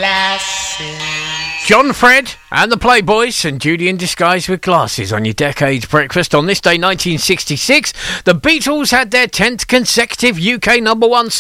John Fred and the Playboys and Judy in Disguise with Glasses on your Decades Breakfast. On this day, 1966, the Beatles had their 10th consecutive UK #1